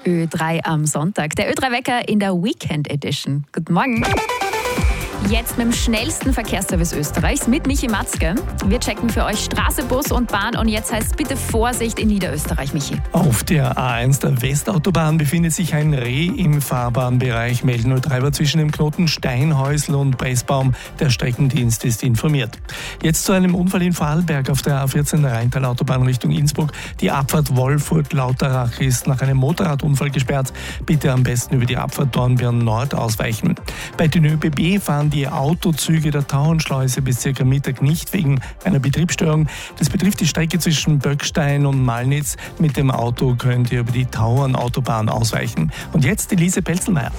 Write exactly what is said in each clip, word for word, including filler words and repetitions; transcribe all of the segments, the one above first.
Ö drei am Sonntag. Der Ö drei Wecker in der Weekend Edition. Guten Morgen. Jetzt mit dem schnellsten Verkehrsservice Österreichs mit Michi Matzke. Wir checken für euch Straße, Bus und Bahn und jetzt heißt bitte Vorsicht in Niederösterreich, Michi. Auf der A eins der Westautobahn befindet sich ein Reh im Fahrbahnbereich. Meldnotreiber zwischen dem Knoten Steinhäusl und Pressbaum. Der Streckendienst ist informiert. Jetzt zu einem Unfall in Vorarlberg auf der A vierzehn Rheintal-Autobahn Richtung Innsbruck. Die Abfahrt Wolfurt-Lauterach ist nach einem Motorradunfall gesperrt. Bitte am besten über die Abfahrt Dornbirn Nord ausweichen. Bei den ÖBB fahren die Autozüge der Tauernschleuse bis circa Mittag nicht wegen einer Betriebsstörung. Das betrifft die Strecke zwischen Böckstein und Malnitz. Mit dem Auto könnt ihr über die Tauernautobahn ausweichen. Und jetzt Elise Pelzelmeier.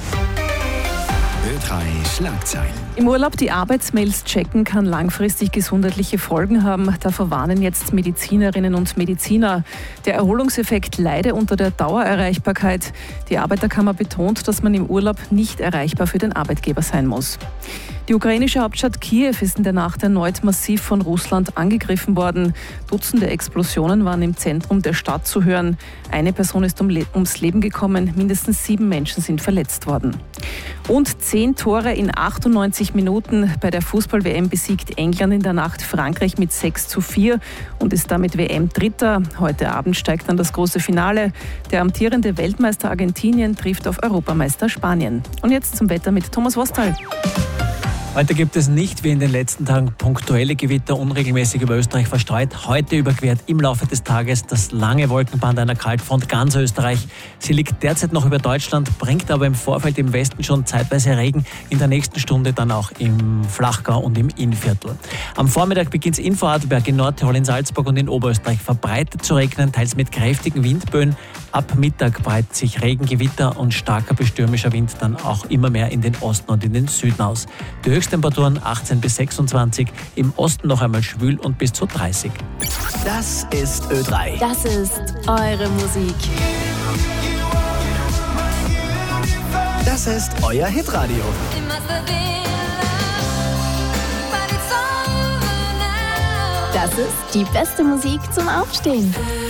Ö drei Schlagzeilen. Im Urlaub die Arbeitsmails checken kann langfristig gesundheitliche Folgen haben. Davor warnen jetzt Medizinerinnen und Mediziner. Der Erholungseffekt leide unter der Dauererreichbarkeit. Die Arbeiterkammer betont, dass man im Urlaub nicht erreichbar für den Arbeitgeber sein muss. Die ukrainische Hauptstadt Kiew ist in der Nacht erneut massiv von Russland angegriffen worden. Dutzende Explosionen waren im Zentrum der Stadt zu hören. Eine Person ist ums Leben gekommen, mindestens sieben Menschen sind verletzt worden. Und zehn Tore in achtundneunzig Minuten. Bei der Fußball-W M besiegt England in der Nacht Frankreich mit sechs zu vier und ist damit W M-Dritter. Heute Abend steigt dann das große Finale. Der amtierende Weltmeister Argentinien trifft auf Europameister Spanien. Und jetzt zum Wetter mit Thomas Wostal. Heute gibt es nicht wie in den letzten Tagen punktuelle Gewitter, unregelmäßig über Österreich verstreut. Heute überquert im Laufe des Tages das lange Wolkenband einer Kaltfront ganz Österreich. Sie liegt derzeit noch über Deutschland, bringt aber im Vorfeld im Westen schon zeitweise Regen. In der nächsten Stunde dann auch im Flachgau und im Innviertel. Am Vormittag beginnt es in Vorarlberg, in Nordtirol, in Salzburg und in Oberösterreich verbreitet zu regnen, teils mit kräftigen Windböen. Ab Mittag breiten sich Regen, Gewitter und starker bestürmischer Wind dann auch immer mehr in den Osten und in den Süden aus. Die Höchsttemperaturen achtzehn bis sechsundzwanzig, im Osten noch einmal schwül und bis zu dreißig. Das ist Ö drei. Das ist eure Musik. Das ist euer Hitradio. Das ist die beste Musik zum Aufstehen.